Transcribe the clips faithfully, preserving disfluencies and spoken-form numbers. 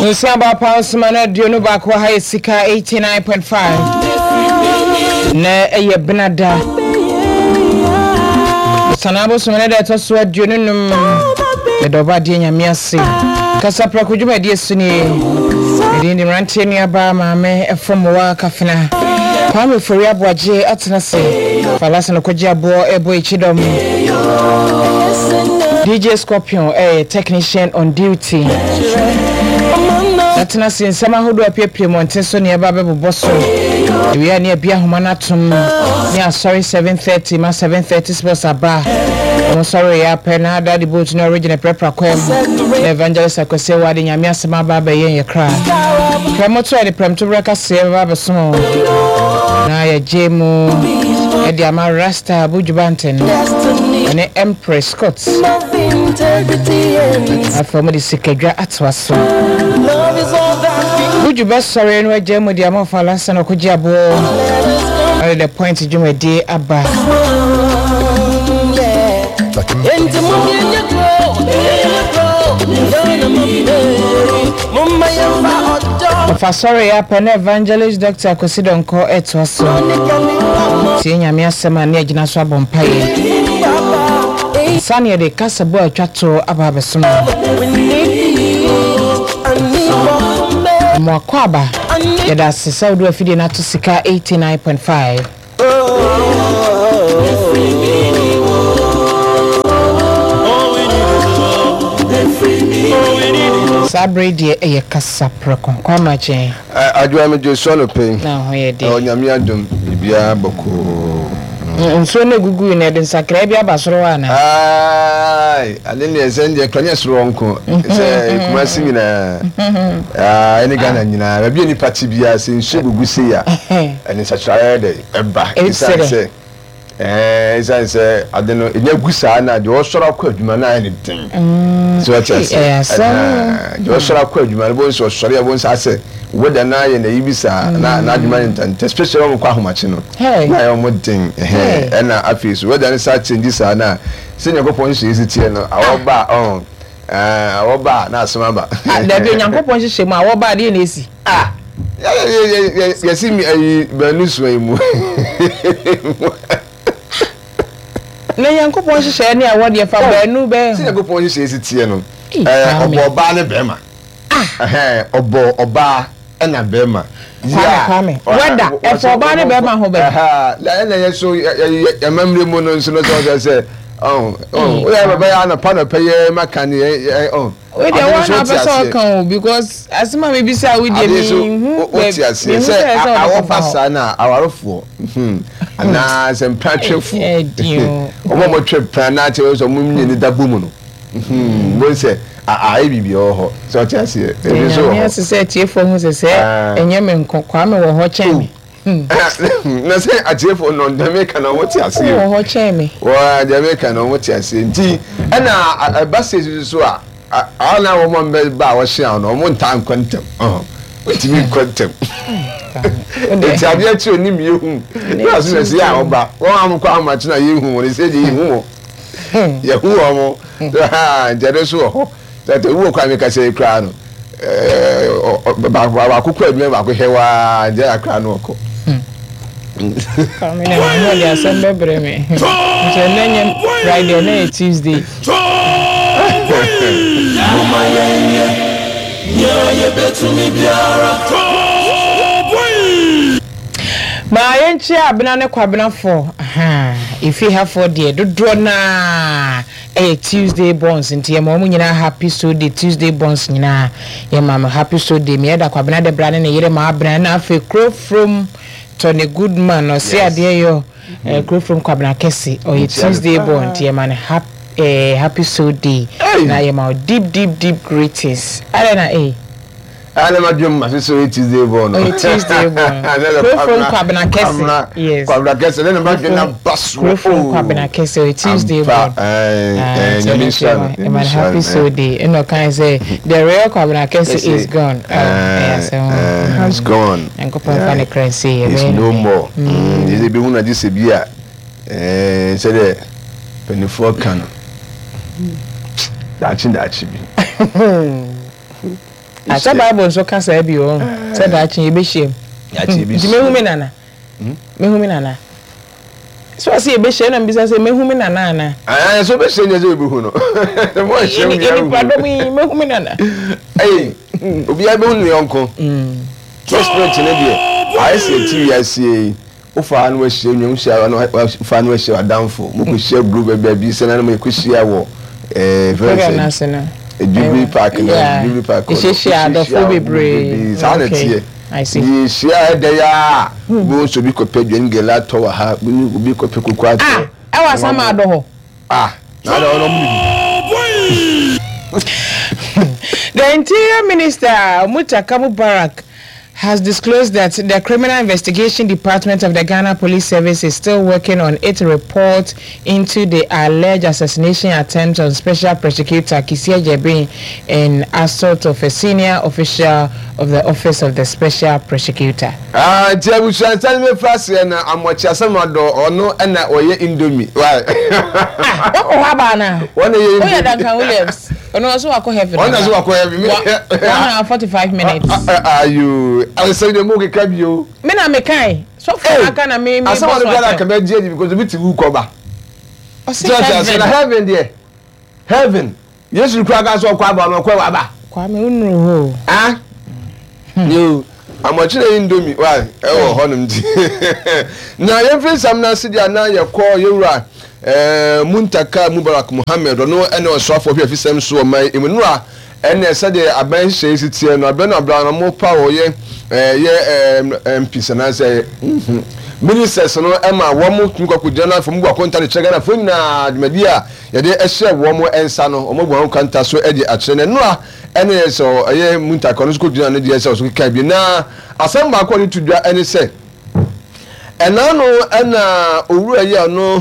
Nsamba pounds mana dionu ba kwa high sika eighty-nine point five. Na eye benada. Sanabo sumana da to so dionu num. Me do ba de nyame ase. Kasa prakudwuma de suni. Me de rantie ni aba ma me efom wa kafena. Kwame fori aboaje atena se. Falasa no kwaje abo ebo ichidom. D J Scorpion, a technician on duty. Atena se nsema hodo apiepie monteso ne aba bebo boso. We are near Bia Humanatum. Yeah, sorry, seven thirty, ma seven thirty sports aba. I'm sorry, ya pena daddy boat no original prepra kwem. Evangelist akwese wadi nyame asema baba yen ye kra. Premoto e de premto breka se baba so. Na ya jemu e de ama rasta bujubanten. Ene Empress Scott. Afọmọ di sikedwa atwaso. Bujuba sorry no jemu de ama falasa no koji abo. At the point jumedi aba. If I sorry up an evangelist doctor Kosidonko etwaso. Ti nyame asema na agina so abompaye. Sane de kasabo atwato ababesomo. Mo kwaba yeda sesa odu afide na to sika eighty-nine point five. Sabre die eye kasa prekon kwa mache adwa me je so no pen na ho ye de onyame adom bibia boko nso na gugu na de nsakra bia basoro wa na ai ale ne sende kwanya soro nko se kuma singina ah eni gana nyina ba bia ni party bia se nso gugu se ya eni sakra de eba isa se eh isa se adeno enya gusa na de osoro akwa adwuma na ene den so what you say jo sora kwa adwuma bo so sori abo nsa ase weda na ye na yibisa na na adwuma ntan especially on kwa homache no na yo modin eh na afis weda na sa change sa na se nyakopon hye isi tie no awoba on eh awoba na asema ba da be nyakopon hye mu awoba de na esi ah ya si mi ayi banu so mu na yankopon hye ne awode e fa banu be se yankopon hye isi tie no eh obo ba ne bema eh obo oba na bema ya kwame weda e for oba ne bema ho be ha la na yeso ya mamre mu no nso no so say oh oh we have baba ya na pa na peye makani oh we dey one person kan because asima me bi say we dey me o ti ase say awo pasa na awarofo mhm ana sem patrefu omo mo twe prana te so mo nyini dabu mu no mhm mo say a a bibi o ho so ti ase e bi so yes say tie fo hu say enye me nkokwa me wo ho chen me na say atiefo no Jamaica na wo ti ase wo ho chen me wa Jamaica na wo ti ase nti na bassage so a ana wo mo mbe ba wo hia no mo ntan kwantem oh wetimi kwantem enti abia ti oni mi ehu na so na si a oba wo am kwa amachi na yehu woni se je yehu mo yehu wo mo ha jere so ho that wo kwa me ka se kra no eh ba ba akukwa adwuma ba ko hewa je akra no ko Kamina mo ya asembe breme je nenye Friday na Tuesday mama yenye ye betumi biara ma yenchi abena ne kwabena fo aha ifi ha for de dodo na eh Tuesday bonds nti mo mu nyina happy so day Tuesday bonds nyina ye mama happy so day me da kwabena de brane ne yire ma abena na afi crow from Tony Goodman or say ade yo crow from kwabena kesi o Tuesday bond ye man happy eh happy so day na ye ma deep deep deep greetings alena eh ana madum ma so Tuesday born oh Tuesday born from kwabena kesi yes kwabena kesi na ma na basu from kwabena kesi o Tuesday born eh nyame sha na happy so day eno kan say the real kwabena kesi is gone yes has gone and go for the crazy it's no more this be una this be a eh say the twenty-four can dachi dachi bi asa bible so kasa bi o say da chi ebe hiem ya chi ebe di mehu me nana mehu me nana so asi ebe hiem na mbisa say mehu me nana na ah so be hiem je ebe hu no mo hiem ya ni pado mi mehu me nana eh obi abe hu ne yonko mm trust spirit ne die I say ti ya sie ufa anu ehie nwum hia no ufa anu ehie adamfo mo ko hia group be bi se na mo ko hia wo eh very Jubilee Park na Jubilee Park ko hia do fo bebre okay I see ni hia de ya bo so bi ko pedwa ngela to wa ha bi ko pe kokwa ah e wa sama do ho ah na do no mu The Interior Minister Muttaka Mubarak has disclosed that the Criminal Investigation Department of the Ghana Police Service is still working on its report into the alleged assassination attempt on Special Prosecutor Kisia Jebin in assault of a senior official of the Office of the Special Prosecutor. Ah, Jabu Chantal me frase na amocha samado ono na oye Indomie. Why? Ah, what habana? One ye Indomie. Oh, Duncan Williams. Ono also wako heavy. Ono also wako heavy. one hour forty-five minutes. Are you? I say the mo ke kabio. Me na me kai. So far aka na me me. Asa wonu gala ka be je because we ti wu koba. O say heaven. Heaven there. Heaven. Yesu kura ga so kwa ba no kwa ba. Kwa me unru ho. Ah? Yo. Amachire Indomie why e wo honum di. Na ye free sam na sidi ana ye ko yewura eh Muntaka Mubarak Muhammad no ene osofo hwe fisem so mai emunura ene sade aban hye sitie no aban abran mo pa wo ye eh ye M P sana say ministers no ema wo mo kumkwaku general fo mugwa konta ne chega na fo na dmedia ye de ehye wo mo ensa no o mo gwa konta so eje akyere ne no a ene so ye Muntaka no so kodina ne de so so ka bi na asem ba ko ni tudwa ene se enano ena owura ye no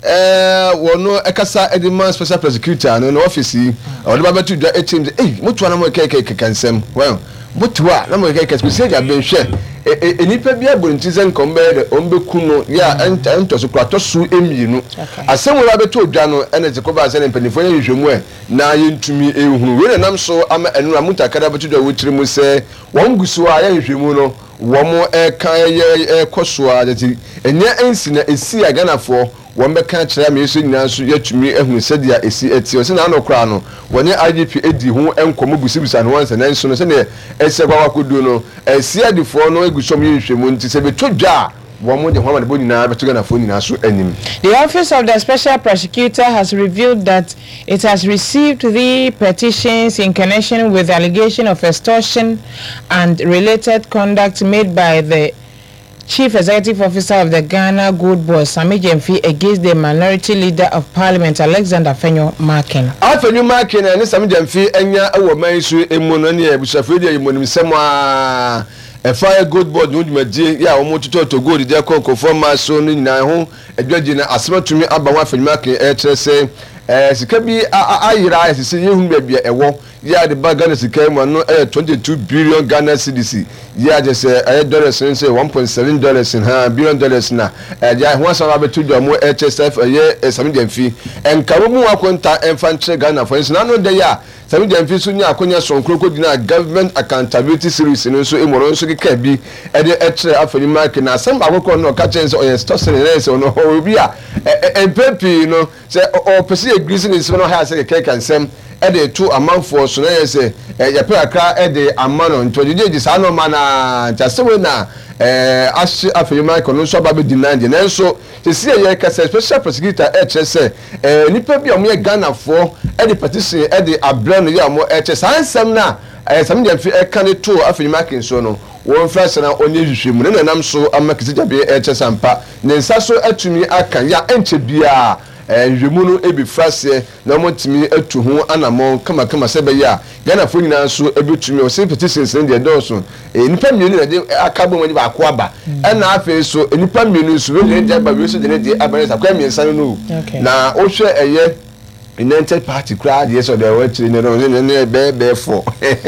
eh wono ekasa edima special prosecutor no no office yi o de ba betu da etim eh mutu na mo keke kansem well mutu a na mo keke special ga be hwe enipa bia bontize nkombe de ombeku no ya ento so kwato su emienu asem wo ba betu odwa no ene te ko ba se ne mpanifo ye hwemu e na ye ntumi ehunu we nam so ama enu Muntaka da betu da wotiri mu se won gusu a ye hwemu no wo mo e kan ye koso a de enye ensi na esi aganafo won be kan kire me yesu nyina so yatumi ehunu sedia esi eti o se na anokra no woni I G P edi ho enkomo busibisa no wanse na nso no se ne ese gwa wakodu no esi adifo no egusom yehwemu nti se betodwa wo de homa de bonina betoga na foni na so anim. The Office of the Special Prosecutor has revealed that it has received the petitions in connection with the allegation of extortion and related conduct made by the Chief Executive Officer of the Ghana Gold Board, Sami Jemfi, against the Minority Leader of Parliament, Alexander Afenyo Markin. Afenyo Markin and Sami Jemfi enya awo maisu emuno ne ebusafedi emunim semwa a fire Gold Board no dwumadie ya omo tuto to gold de konko forma so no nyina ho adwaji na asematumi aba wa Afenyo Markin e kire se eh sika bi ayira asisi yehun bia ewo ya de Ghana sika mu no eh twenty-two billion Ghana cedis ya je say eh dollars say one point seven dollars in ha billion dollars na eh ya ho so abetu do mo H S F eh Sami Jemfi enkawo mu akonta enfantre Ghana for instance na no de ya Sami Jemfi so nya akonya sonkroko dina government accountability series no so emoro so keka bi eh de etre Afenyo Markin na asem akoko no ka chen so eh story na so no obi a eh pepi no say o pesi greasing is no ha say keka nsem e de to amanfo so na say ya pe akra e de amano ntodide di sa no mana tasewe na eh ashi Afenyo Markin no so ba be demand na so se see ye ka special prosecutor e che say eh nipa bi omo ye Ghana for e de petition e de abra no ye omo e che sansem na eh Sami Jemfi e kan to Afenyo Markin so no won first na onye hwehwem ne nanam so amakisi jabe e che sampa ne nsa so atumi aka ya enche bia eh hwemu no ebi frase na motimi atu ho anamon kama kama sebe ya Ghana fo nyina so ebetumi o se petitions ne de dɔso eh nipa mienu na de akabo mo de ba ko aba ɛna afi so nipa mienu so we de ba we so de ne de abanesa kwa miensa no na o hwɛ ɛyɛ United Party crowd yes or the way to no no be be for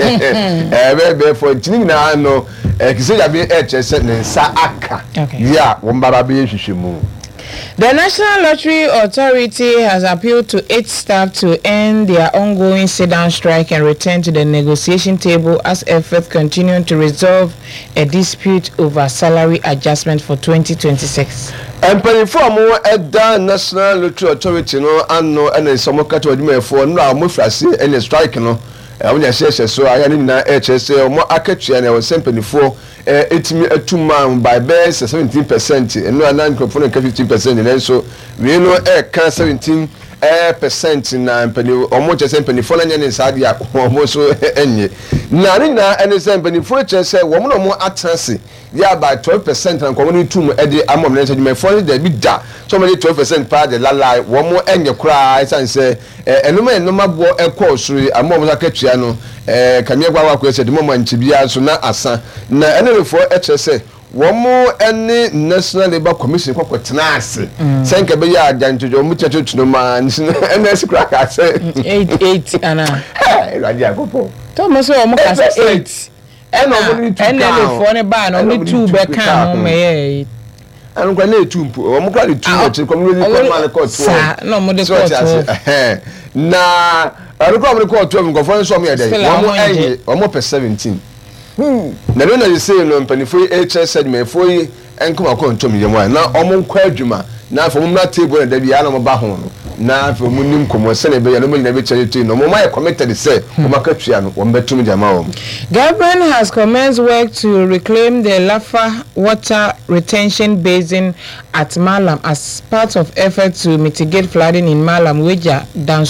eh be be for tini na no eh kise ya be H S ne sa aka ya wo mbara be hwehwemu. The National Lottery Authority has appealed to its staff to end their ongoing sit-down strike and return to the negotiation table as efforts continue to resolve a dispute over salary adjustment for twenty twenty-six. Empanifo mo eda National Lottery Authority no anno ene somo kato adwumefo no a mo frase ene strike no awunya hyehye so aya ni na H S A mo akatua na empanifo etimi atuma by base seventeen percent eno anan microphone ka fifteen percent ne so we no e ka seventeen percent na empani omo chese empanifo na nyane saade a omo so enye na ni na ene se empanifo chese wo mo no mo atrase ya by twelve percent na komo ni tum e de amom ne adwumefo de bi da so mo twelve percent pa de lalai wo mo enye kura isanse enoma enoma bo ekọ suru amom za katua no eh kamia gwa wa kwese de moma nchibia so na asa na enelefo echese womo ene National Labour Commission kwakọ tenase senke be ya ajantojo mu chechetuno ma ene sikra ka se eight eight ana eh radi akopo to mo so mo ka se eight ena enelefo ne ba no ni two be kan ho me anu kwa na two mpo womo kwa ni two na che community command court sa no mo de court eh na ariko mo court twelve ngo fo so mo ya dey womo enye womo per seventeen hmm na no na you say no mpanifo H S said me fo yi enko akontom yemo na omo nkwa adwuma na afo mo na table na da bia na mo ba ho no na afo mo nim komo se na be ya no mo nyina be chere no mo ma committed say mo makatua no wo betum jama wo. Government has commenced work to reclaim the Lafa water retention basin at Malam as part of efforts to mitigate flooding in Malam Weja downstream